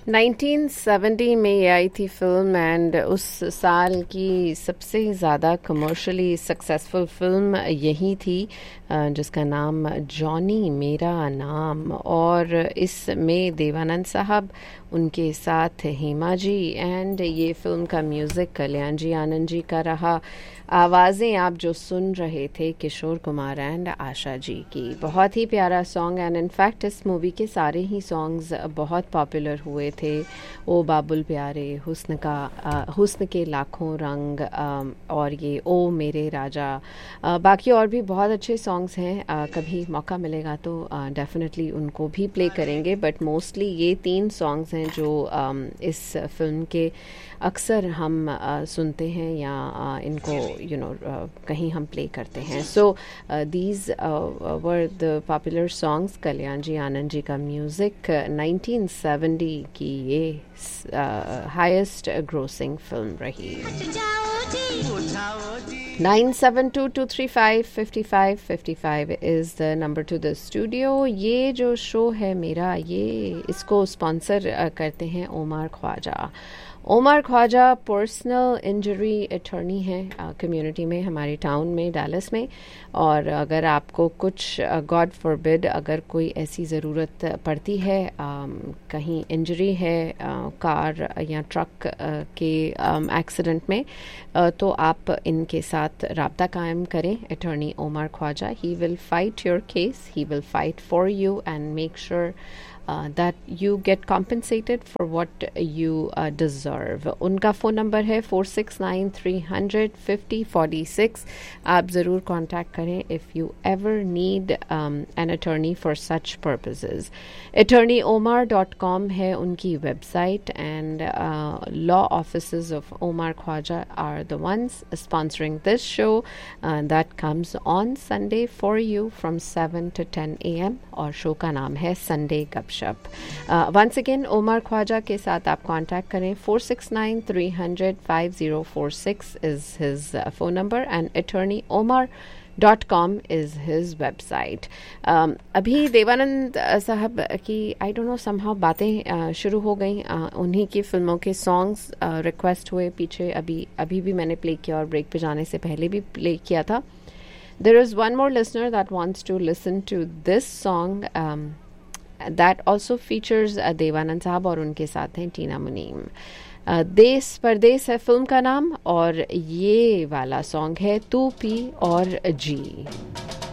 1970 में ये आई थी फिल्म एंड उस साल की सबसे ज़्यादा कमर्शियली सक्सेसफुल फिल्म यही थी जिसका नाम जॉनी मेरा नाम। और इसमें देवानंद साहब, उनके साथ हेमा जी, एंड ये फिल्म का म्यूज़िक कल्याण जी आनंद जी का रहा। आवाज़ें आप जो सुन रहे थे किशोर कुमार एंड आशा जी की। बहुत ही प्यारा सॉन्ग एंड इनफैक्ट इस मूवी के सारे ही सॉन्ग्स बहुत पॉपुलर हुए थे। ओ बाबुल प्यारे, हुस्न के लाखों रंग, और ये ओ मेरे राजा, बाकी और भी बहुत अच्छे सॉन्ग्स हैं। कभी मौका मिलेगा तो डेफिनेटली उनको भी प्ले करेंगे, बट मोस्टली ये 3 सॉन्ग्स हैं जो इस फिल्म के अक्सर हम सुनते हैं या इनको कहीं हम प्ले करते हैं। So these were the popular songs. कल्याण जी आनंद जी का म्यूज़िक 1970 की ये हाईएस्ट ग्रोसिंग फिल्म रही। 9722355555 is the number two the studio. ये जो शो है मेरा, ये इसको स्पॉन्सर करते हैं Omar Khwaja. Omar Khwaja personal injury attorney हैं कम्युनिटी में, हमारे टाउन में, डैलस में। और अगर आपको कुछ गॉड फॉरबिड अगर कोई ऐसी ज़रूरत पड़ती है, कहीं इंजरी है कार या ट्रक के एक्सीडेंट में, तो आप इनके साथ राब्ता कायम करें। Attorney Omar Khwaja, he will fight your case, he will fight for you and make sure that you get compensated for what you deserve. उनका फ़ोन नंबर है 4693005046। आप ज़रूर कॉन्टैक्ट करें if you ever need an attorney for such purposes. attorneyomar.com है उनकी website, and law offices of Omar Khwaja are the ones sponsoring this show that comes on Sunday for you from 7 to 10 a.m. और show का नाम है Sunday गपशप। Once again Omar Khwaja के साथ आप कांटेक्ट करें। 4693005046 is his phone number and attorneyomar.com is his website. अभी देवानंद साहब की आई डोंट नो समहाउ बातें शुरू हो गई। उन्हीं की फिल्मों के सॉन्ग्स रिक्वेस्ट हुए पीछे, अभी भी मैंने प्ले किया और ब्रेक पे जाने से पहले भी प्ले किया था। There is one more listener that wants to listen to this song that also features Devanand साहब, और उनके साथ हैं टीना मुनीम। देश परदेश है फिल्म का नाम, और ये वाला सॉन्ग है तू पी और जी।